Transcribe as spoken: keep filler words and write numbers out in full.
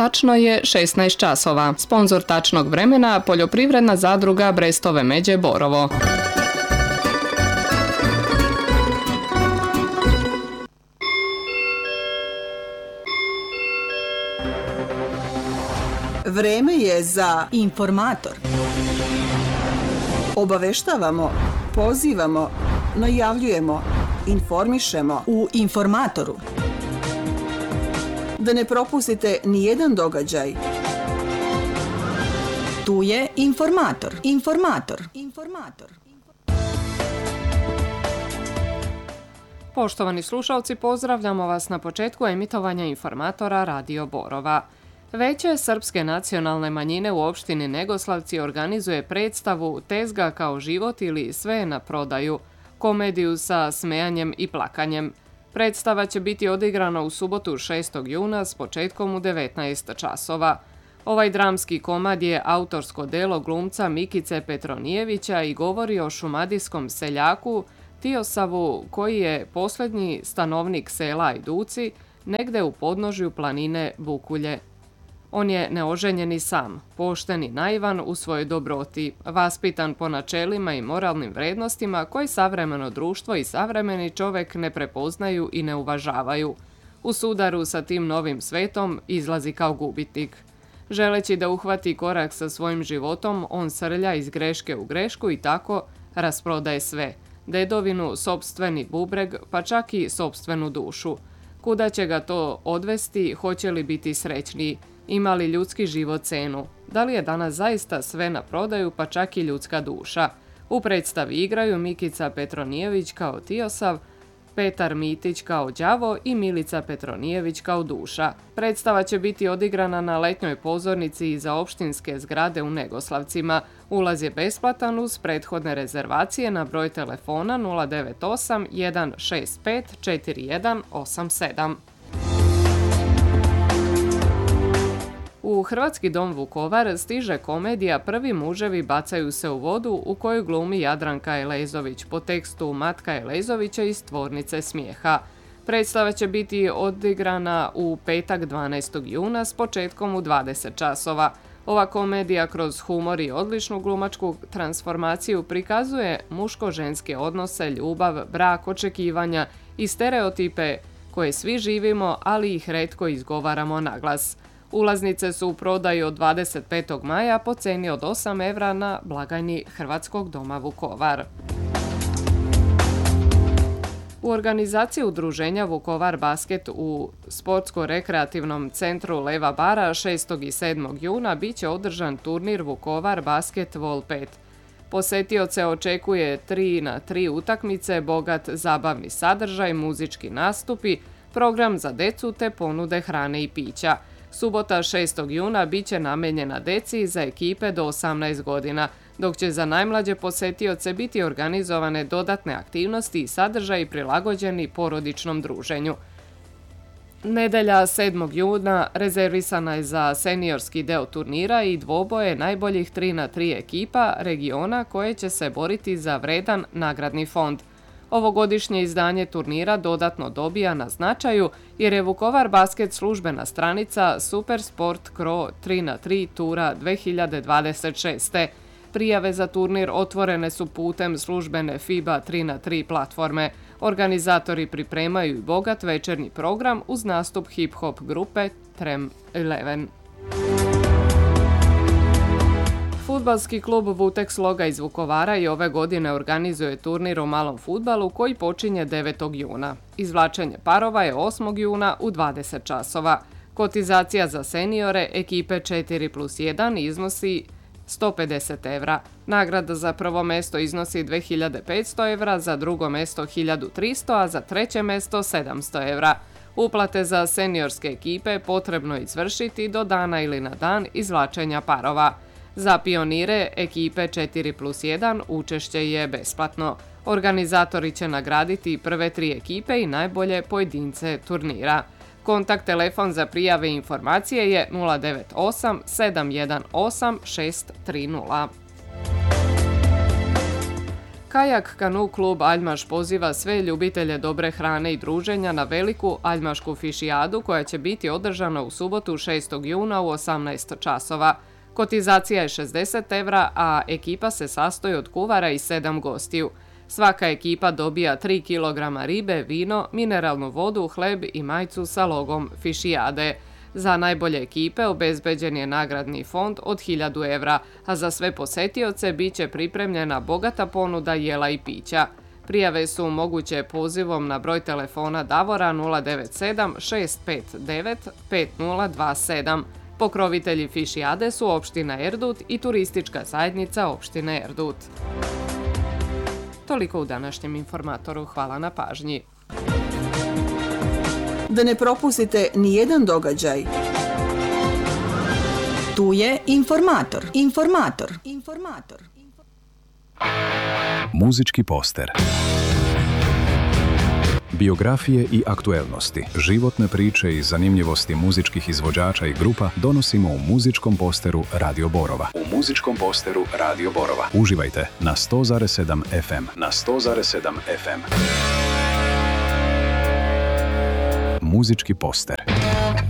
Tačno je šesnaest časova. Sponzor tačnog vremena poljoprivredna zadruga Brestove Međe Borovo. Vreme je za informator. Obaveštavamo, pozivamo, najavljujemo, informišemo U informatoru. da ne propustite ni jedan događaj. Tu je informator. Informator. Informator. Poštovani slušalci, pozdravljamo vas na početku emitovanja informatora Radio Borova. Veće srpske nacionalne manjine u opštini Negoslavci organizuje predstavu Tezga kao život ili Sve je na prodaju, komediju sa smejanjem i plakanjem. Predstava će biti odigrana u subotu šestog juna s početkom u devetnaest časova. Ovaj dramski komad je autorsko delo glumca Mikice Petronijevića i govori o šumadijskom seljaku Tiosavu, koji je posljednji stanovnik sela Ajduci, negde u podnožju planine Bukulje. On je neoženjeni sam, pošten i naivan u svojoj dobroti, vaspitan po načelima i moralnim vrednostima koji savremeno društvo i savremeni čovek ne prepoznaju i ne uvažavaju. U sudaru sa tim novim svetom izlazi kao gubitnik. Želeći da uhvati korak sa svojim životom, on srlja iz greške u grešku i tako rasprodaje sve. Dedovinu, sopstveni bubreg, pa čak i sopstvenu dušu. Kuda će ga to odvesti, hoće li biti srećniji? Ima li ljudski život cenu? Da li je danas zaista sve na prodaju, pa čak i ljudska duša? U predstavi igraju Mikica Petronijević kao Tiosav, Petar Mitić kao đavo i Milica Petronijević kao duša. Predstava će biti odigrana na letnjoj pozornici iza opštinske zgrade u Negoslavcima. Ulaz je besplatan uz prethodne rezervacije na broj telefona nula devet osam jedan šest pet četiri jedan osam sedam. U Hrvatski dom Vukovar stiže komedija Prvi muževi bacaju se u vodu u kojoj glumi Jadranka Elezović po tekstu Matka Elezovića iz Tvornice smijeha. Predstava će biti odigrana u petak dvanaestog juna s početkom u dvadeset časova. Ova komedija kroz humor i odličnu glumačku transformaciju prikazuje muško-ženske odnose, ljubav, brak, očekivanja i stereotipe koje svi živimo, ali ih retko izgovaramo naglas. Ulaznice su u prodaju od dvadeset petog maja po ceni od osam evra na blagajni Hrvatskog doma Vukovar. U organizaciji udruženja Vukovar Basket u sportsko-rekreativnom centru Leva Bara šestog i sedmog juna bit će održan turnir Vukovar Basket Vol pet. Posetioce očekuje tri na tri utakmice, bogat zabavni sadržaj, muzički nastupi, program za decu te ponude hrane i pića. Subota šestog juna bit će namenjena deci za ekipe do osamnaest godina, dok će za najmlađe posetioce biti organizovane dodatne aktivnosti i sadržaji prilagođeni porodičnom druženju. Nedelja sedmog juna rezervisana je za seniorski deo turnira i dvoboje najboljih tri na tri ekipa regiona koje će se boriti za vredan nagradni fond. Ovogodišnje izdanje turnira dodatno dobija na značaju jer je Vukovar Basket službena stranica Supersport Cro tri na tri Tura dve hiljade dvadeset šeste. Prijave za turnir otvorene su putem službene FIBA tri na tri platforme. Organizatori pripremaju i bogat večernji program uz nastup hip-hop grupe Trem Eleven. Fudbalski klub Vuteks Sloga iz Vukovara i ove godine organizuje turnir u malom fudbalu koji počinje devetog juna. Izvlačenje parova je osmog juna u dvadeset časova. Kotizacija za seniore ekipe četiri plus jedan iznosi sto pedeset evra. Nagrada za prvo mesto iznosi dve hiljade petsto evra, za drugo mesto hiljadu tristo, a za treće mesto sedamsto evra. Uplate za seniorske ekipe potrebno izvršiti do dana ili na dan izvlačenja parova. Za pionire ekipe četiri plus jedan učešće je besplatno. Organizatori će nagraditi prve tri ekipe i najbolje pojedince turnira. Kontakt telefon za prijave i informacije je nula devet osam sedam jedan osam šest tri nula. Kajak Kanu klub Aljmaš poziva sve ljubitelje dobre hrane i druženja na veliku Aljmašku fišijadu koja će biti održana u subotu šestog juna u osamnaest časova. Kotizacija je šezdeset evra, a ekipa se sastoji od kuvara i sedam gostiju. Svaka ekipa dobija tri kilograma ribe, vino, mineralnu vodu, hleb i majicu sa logom fišijade. Za najbolje ekipe obezbeđen je nagradni fond od hiljadu evra, a za sve posetioce bit će pripremljena bogata ponuda jela i pića. Prijave su moguće pozivom na broj telefona Davora nula devet sedam šest pet devet pet nula dva sedam. Pokrovitelji fišijade su opština Erdut i turistička zajednica opštine Erdut. Toliko u današnjem informatoru. Hvala na pažnji. Da ne propustite ni jedan događaj. Tu je informator. Informator. Informator. Muzički poster. Biografije i aktuelnosti, životne priče i zanimljivosti muzičkih izvođača i grupa donosimo u muzičkom posteru Radio Borova. U muzičkom posteru Radio Borova. Uživajte na sto zarez sedam ef em. Na sto zarez sedam ef em. Muzički poster.